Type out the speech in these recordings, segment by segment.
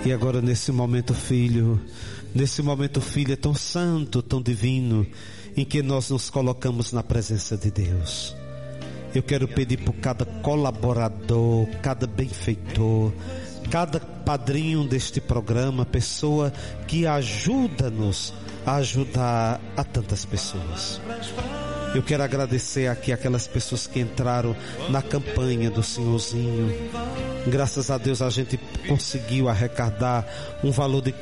E agora nesse momento, Filho é tão santo, tão divino, em que nós nos colocamos na presença de Deus. Eu quero pedir por cada colaborador, cada benfeitor, cada padrinho deste programa, pessoa que ajuda-nos a ajudar a tantas pessoas. Eu quero agradecer aqui aquelas pessoas que entraram na campanha do Senhorzinho. Graças a Deus a gente conseguiu arrecadar um valor de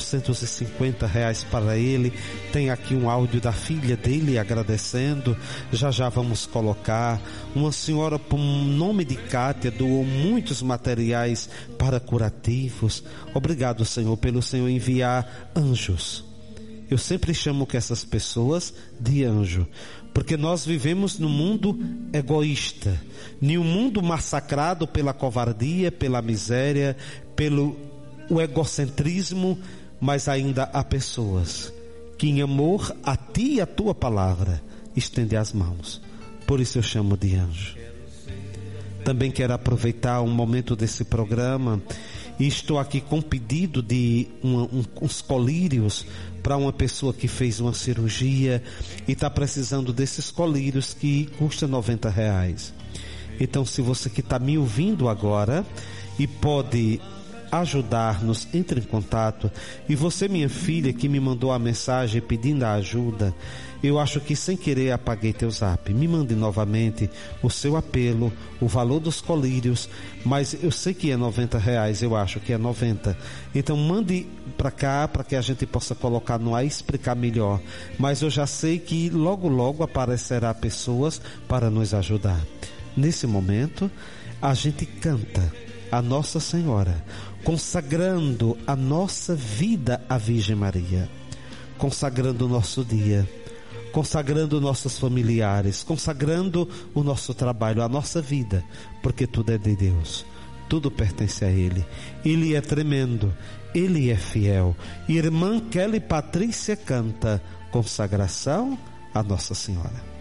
R$450 para ele. Tem aqui um áudio da filha dele agradecendo. Já vamos colocar. Uma senhora por nome de Cátia doou muitos materiais para curativos. Obrigado, Senhor, pelo Senhor enviar anjos. Eu sempre chamo que essas pessoas de anjo, porque nós vivemos num mundo egoísta, em um mundo massacrado pela covardia, pela miséria, pelo egocentrismo, mas ainda há pessoas que em amor a ti e a tua palavra estendem as mãos. Por isso eu chamo de anjo. Também quero aproveitar um momento desse programa e estou aqui com pedido de uns colírios para uma pessoa que fez uma cirurgia e está precisando desses colírios que custa R$90. Então, se você que está me ouvindo agora e pode ajudar-nos, entre em contato. E você, minha filha, que me mandou a mensagem pedindo a ajuda, eu acho que sem querer apaguei teu zap. Me mande novamente o seu apelo, o valor dos colírios, mas eu sei que é R$90, eu acho que é 90. Então mande para cá, para que a gente possa colocar no ar e explicar melhor. Mas eu já sei que logo aparecerá pessoas para nos ajudar. Nesse momento, a gente canta a Nossa Senhora, consagrando a nossa vida à Virgem Maria, consagrando o nosso dia, consagrando nossos familiares, consagrando o nosso trabalho, a nossa vida, porque tudo é de Deus, tudo pertence a Ele. Ele é tremendo, Ele é fiel. Irmã Kelly Patrícia canta consagração a Nossa Senhora.